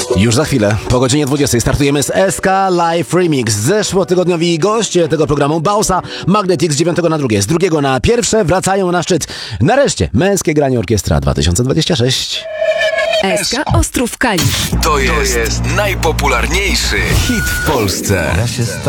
Już za chwilę, po godzinie 20 startujemy z SK Live Remix. Zeszłotygodniowi goście tego programu Bausa, Magnetic z 9 na 2, z 2 na 1 wracają na szczyt. Nareszcie męskie granie orkiestra 2026. SK Ostrów Kalisz. To jest najpopularniejszy hit w Polsce.